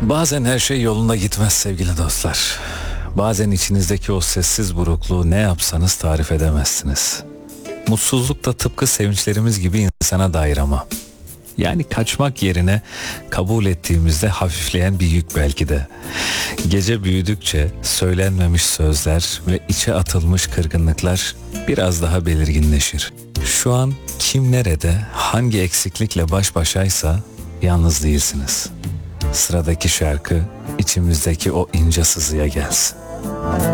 Bazen her şey yolunda gitmez sevgili dostlar. Bazen içinizdeki o sessiz burukluğu ne yapsanız tarif edemezsiniz. Mutsuzluk da tıpkı sevinçlerimiz gibi insana dair ama. Yani kaçmak yerine kabul ettiğimizde hafifleyen bir yük belki de. Gece büyüdükçe söylenmemiş sözler ve içe atılmış kırgınlıklar biraz daha belirginleşir. Şu an kim nerede, hangi eksiklikle baş başaysa yalnız değilsiniz. Sıradaki şarkı içimizdeki o ince sızıya gelsin.